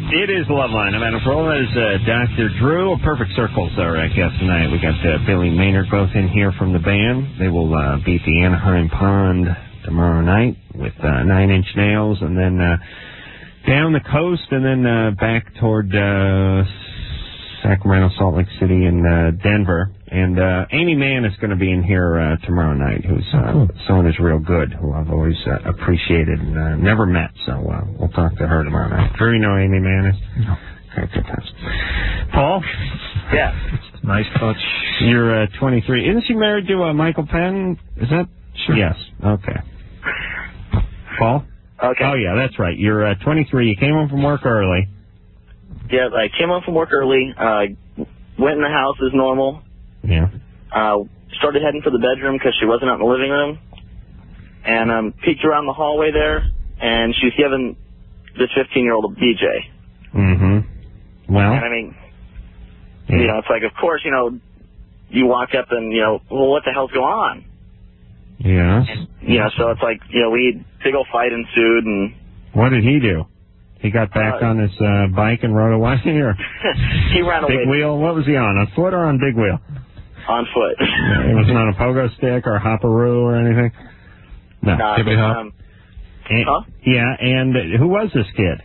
It is Loveline. I'm Adam Carolla. That is Dr. Drew. Perfect Circles are our guest tonight. We got Billy Maynard both in here from the band. They will be at the Anaheim Pond tomorrow night with 9 Inch Nails, and then down the coast, and then back toward Sacramento, Salt Lake City, and Denver. And Amy Mann is going to be in here tomorrow night, who's someone who's real good, who I've always appreciated and never met. So we'll talk to her tomorrow night. Do you know Amy Mann is? No. Okay, good times. Paul? Yeah. Nice touch. You're 23. Isn't she married to Michael Penn? Is that? Sure. Yes. Okay. Paul? Okay. Oh, yeah, that's right. You're 23. You came home from work early. Yeah, I came home from work early, went in the house as normal. Yeah. Started heading for the bedroom because she wasn't out in the living room. And peeked around the hallway there, and she's giving this 15-year-old a BJ. Mm-hmm. Well. And I mean, you know, it's like, of course, you know, you walk up and, you know, well, what the hell's going on? Yes. And, you know, so it's like, you know, big old fight ensued, and... What did he do? He got back on his bike and rode away, or? He ran away. Big wheel? What was he on foot or on big wheel? On foot. It wasn't on a pogo stick or a hopperoo or anything? No. Nah, Yeah, and who was this kid?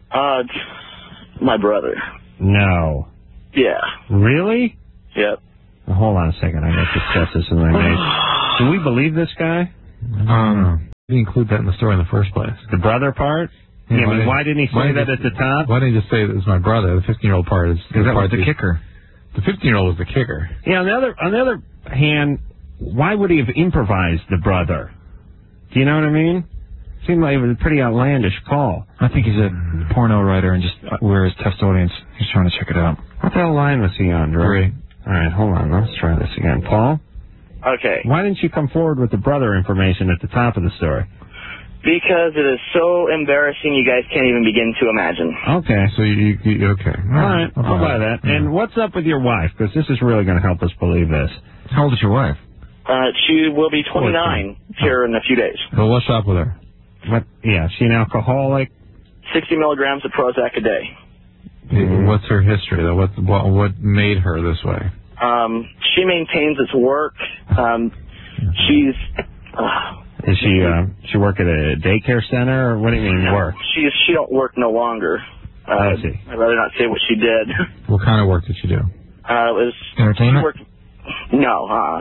My brother. No. Yeah. Really? Yep. Well, hold on a second. I got to discuss this with my mate. Can we believe this guy? We include that in the story in the first place. The brother part? Yeah, I mean, why didn't he say that at the top? Why didn't he just say it was my brother? The 15-year-old part is... Because that was the kicker. The 15-year-old was the kicker. Yeah, on the other hand, why would he have improvised the brother? Do you know what I mean? Seemed like it was a pretty outlandish call. I think he's a porno writer and just we're his test audience. He's trying to check it out. What the hell line was he on, Drew? Great. All right, hold on. Let's try this again. Paul? Okay. Why didn't you come forward with the brother information at the top of the story? Because it is so embarrassing you guys can't even begin to imagine. Okay. So you okay. All right, I'll buy that. Yeah. And what's up with your wife? Because this is really going to help us believe this. How old is your wife? She will be 29 here in a few days. Well, what's up with her? What? Yeah, is she an alcoholic? 60 milligrams of Prozac a day. What's her history, though? What made her this way? She maintains its work. She's... Is she work at a daycare center, or what do you mean work? She don't work no longer. I see. I'd rather not say what she did. What kind of work did she do? It was... Entertainment? No,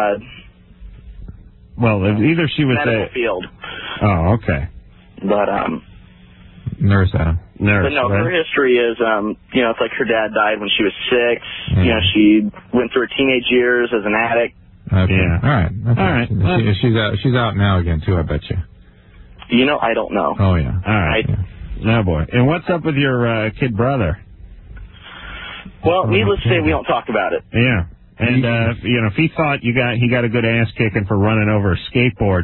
well, either she was medical field. Oh, okay. But, Nurse, Adam. Nurse, but no, right? her history is, you know, it's like her dad died when she was 6. Yeah. You know, she went through her teenage years as an addict. Okay. Yeah. All right. Okay. All right. She's out now again, too, I bet you. You know, I don't know. Oh, yeah. All right. Oh, boy. And what's up with your kid brother? Well, needless to say, we don't talk about it. Yeah. And, you know, if he thought he got a good ass kicking for running over a skateboard,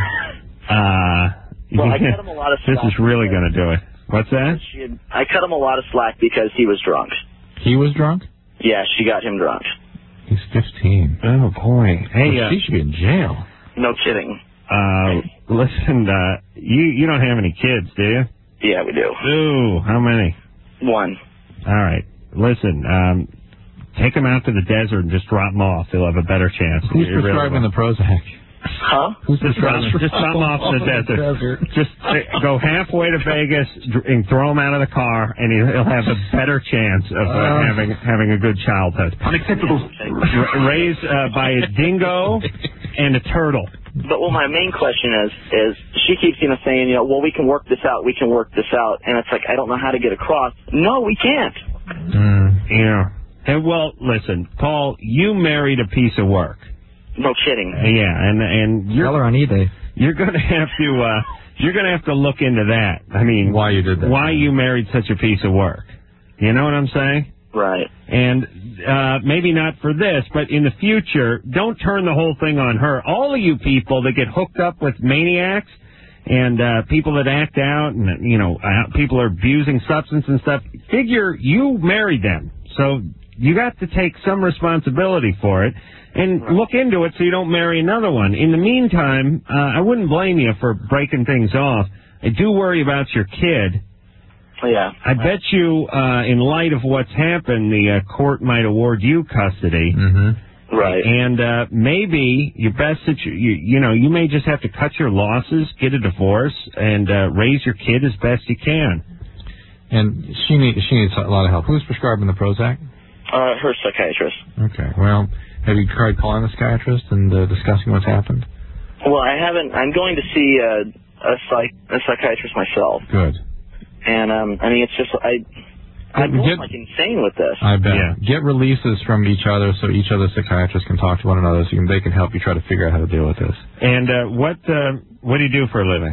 well, I cut him a lot of slack. This is really going to do it. What's that? I cut him a lot of slack because he was drunk. He was drunk? Yeah, she got him drunk. He's 15. Oh, boy. Hey, he should be in jail. No kidding. Listen, you don't have any kids, do you? Yeah, we do. Ooh, how many? 1. All right. Listen, take them out to the desert and just drop them off. They'll have a better chance. Who's prescribing the Prozac? Huh? Who's just drop them off in the desert. Just go halfway to Vegas and throw him out of the car, and he'll have a better chance of having a good childhood. Unacceptable. Raised by a dingo and a turtle. But well, my main question is she keeps saying, well, we can work this out, and it's like I don't know how to get across. No, we can't. Yeah. And well, listen, Paul, you married a piece of work. No kidding. Yeah, and sell her on eBay. You're going to have to look into that. I mean, why you did that? Why you married such a piece of work? You know what I'm saying? Right. And maybe not for this, but in the future, don't turn the whole thing on her. All of you people that get hooked up with maniacs and people that act out and, people are abusing substance and stuff, figure you married them. So you got to take some responsibility for it and look into it so you don't marry another one. In the meantime, I wouldn't blame you for breaking things off. I do worry about your kid. Yeah. I bet you, in light of what's happened, the court might award you custody. Mm-hmm. Right. And maybe your best you may just have to cut your losses, get a divorce, and raise your kid as best you can. And she needs a lot of help. Who's prescribing the Prozac? Her psychiatrist. Okay. Well, have you tried calling the psychiatrist and discussing what's happened? Well, I haven't. I'm going to see a psychiatrist myself. Good. And I mean, it's just I'm going like insane with this. I bet. Yeah. Get releases from each other so each other psychiatrists can talk to one another, so they can help you try to figure out how to deal with this. And what do you do for a living?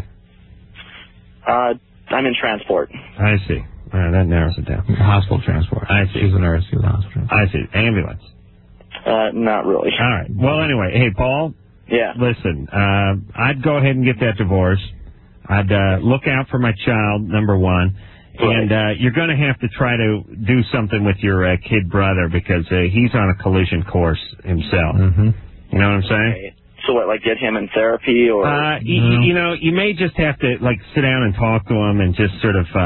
I'm in transport. I see. That narrows it down. Hospital transport. I see. She's a nurse. She's a hospital transport. I see. Ambulance. Not really. All right. Well, anyway, hey, Paul. Yeah. Listen, I'd go ahead and get that divorce. I'd look out for my child, number one. Right. And you're going to have to try to do something with your kid brother because he's on a collision course himself. Mm-hmm. You know what I'm saying? Right. So what, like get him in therapy or? You may just have to like sit down and talk to him and just sort of,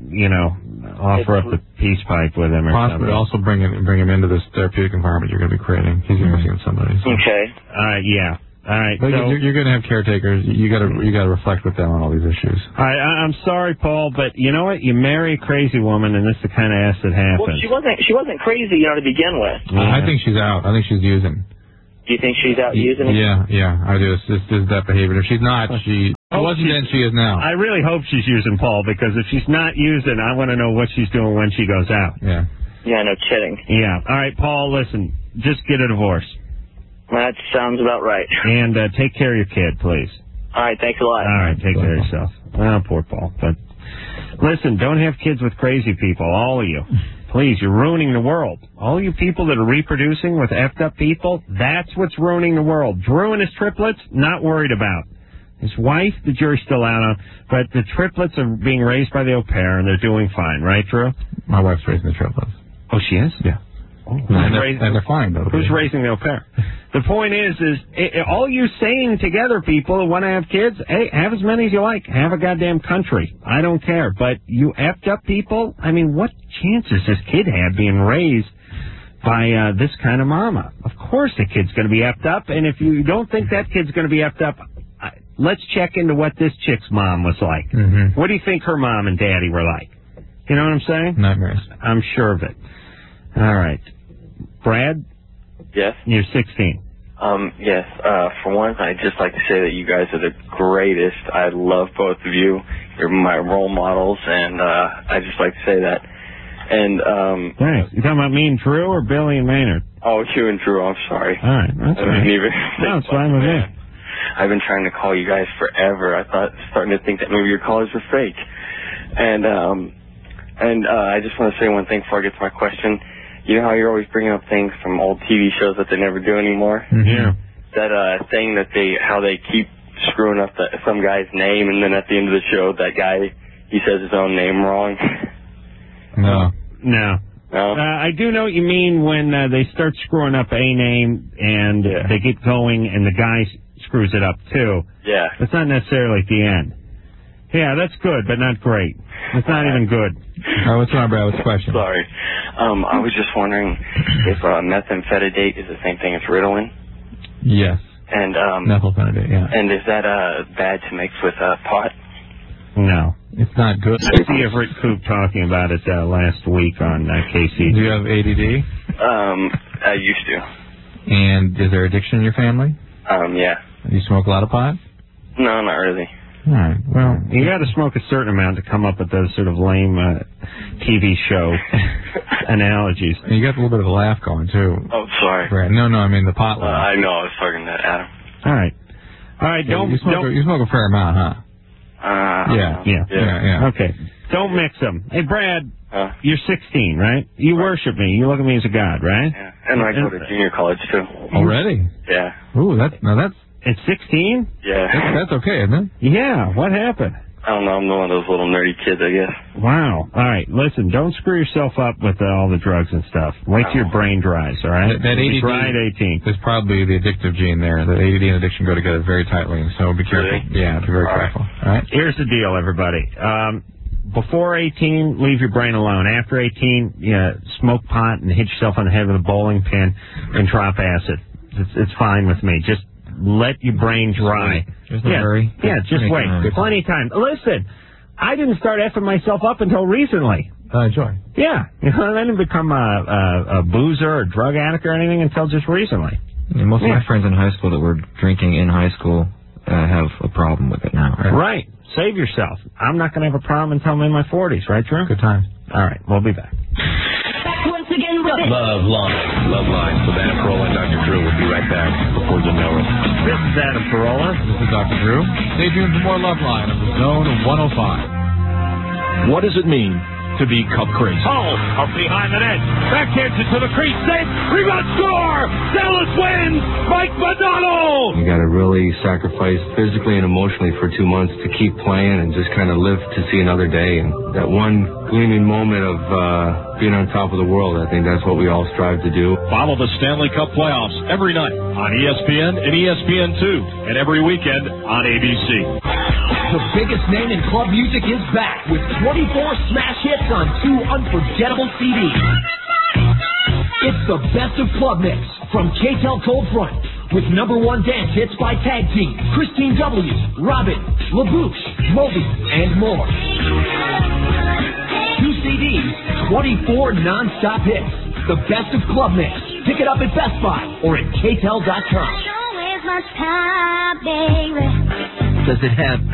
offer up the peace pipe with him or possibly something. also bring him into this therapeutic environment you're going to be creating. He's going to be seeing somebody. So. Okay. Yeah. All right. But so, you're going to have caretakers. You got to reflect with them on all these issues. all right, I'm sorry, Paul, but you know what? You marry a crazy woman, and this is the kind of ass that happens. Well, she wasn't crazy, to begin with. Yeah. I think she's out. I think she's using. Do you think she's out using it? Yeah, I do. It's that behavior. If she's not, she wasn't then, she is now. I really hope she's using Paul, because if she's not using, I want to know what she's doing when she goes out. Yeah. Yeah, no kidding. Yeah. All right, Paul, listen, just get a divorce. That sounds about right. And take care of your kid, please. All right, thanks a lot. All right, take care of yourself. Well, poor Paul. But listen, don't have kids with crazy people, all of you. Please, you're ruining the world. All you people that are reproducing with effed up people, that's what's ruining the world. Drew and his triplets, not worried about. His wife, the jury's still out on, but the triplets are being raised by the au pair, and they're doing fine, right, Drew? My wife's raising the triplets. Oh, she is? Yeah. Oh, And they're fine, though. Who's raising the au pair? The point is all you saying together, people who want to have kids, hey, have as many as you like. Have a goddamn country. I don't care. But you effed up people, I mean, what chances this kid had being raised by this kind of mama? Of course the kid's going to be effed up, and if you don't think that kid's going to be effed up, let's check into what this chick's mom was like. Mm-hmm. What do you think her mom and daddy were like? You know what I'm saying? Nightmares. I'm sure of it. All right. Brad? Yes? You're 16. Yes. For one, I'd just like to say that you guys are the greatest. I love both of you. You're my role models, and I'd just like to say that. And Thanks. You talking about me and Drew or Billy and Maynard? Oh, you and Drew. I'm sorry. All right. That's I didn't even no, it's fine with me. I've been trying to call you guys forever. I starting to think that maybe your callers were fake. And I just want to say one thing before I get to my question. You know how you're always bringing up things from old TV shows that they never do anymore? Mm-hmm. Yeah. That thing that how they keep screwing up some guy's name, and then at the end of the show, that guy, he says his own name wrong. No. No. No? I do know what you mean when they start screwing up a name and they get going and the guy screws it up too. Yeah. It's not necessarily at the end. Yeah, that's good, but not great. It's not even good. All right, what's wrong, Brad? What's the question? Sorry. I was just wondering if methamphetamine is the same thing as Ritalin. Yes. And methylphenidate, yeah. And is that bad to mix with pot? No. It's not good. I see Everett Koop talking about it last week on KC. Do you have ADD? I used to. And is there addiction in your family? Yeah. Do you smoke a lot of pot? No, not really. All right. Well, you got to smoke a certain amount to come up with those sort of lame TV show analogies. You got a little bit of a laugh going too. Oh, sorry. Right. No, I mean the pot laugh. I know. I was talking to Adam. All right. Don't you smoke a fair amount, huh? Yeah. Okay. Don't mix them. Hey, Brad, you're 16, right? You worship me. You look at me as a god, right? Yeah. And I go to junior college too. Already? Yeah. Ooh, that's. It's 16? Yeah. That's okay, isn't it? Yeah. What happened? I don't know. I'm one of those little nerdy kids, I guess. Wow. All right. Listen, don't screw yourself up with all the drugs and stuff. Wait till your brain dries, all right? That ADD dry at 18. There's probably the addictive gene there. The ADD and addiction go together very tightly, so be careful. Really? Yeah, be very careful. All right? Here's the deal, everybody. before 18, leave your brain alone. After 18, smoke pot and hit yourself on the head with a bowling pin and drop acid. It's fine with me. Just let your brain dry. There's no hurry. Yeah, just wait. Plenty of time. Listen, I didn't start effing myself up until recently. Enjoy. Yeah. I didn't become a boozer or drug addict or anything until just recently. And most of my friends in high school that were drinking in high school have a problem with it now. Right. Save yourself. I'm not going to have a problem until I'm in my 40s, right, Drew? Good time. All right, we'll be back. Once again with it. Love Line. So Adam Carolla and Dr. Drew will be right back before the know it. This is Adam Carolla. This is Dr. Drew. Stay tuned for more Love Line on the Zone 105. What does it mean to be cup crazy? Oh, up behind the net. Backhands it to the crease. Save. Rebound score. Dallas wins. Mike Modano. You got to really sacrifice physically and emotionally for 2 months to keep playing and just kind of live to see another day. And that one gleaming moment of being on top of the world, I think that's what we all strive to do. Follow the Stanley Cup playoffs every night on ESPN and ESPN2 and every weekend on ABC. The biggest name in club music is back with 24 smash hits on 2 unforgettable CDs. It's the best of Club Mix from K-Tel Cold Front with #1 dance hits by Tag Team, Christine W., Robin, LaBouche, Moby, and more. 2 CDs, 24 non-stop hits. The best of Club Mix. Pick it up at Best Buy or at KTEL.com. Does it have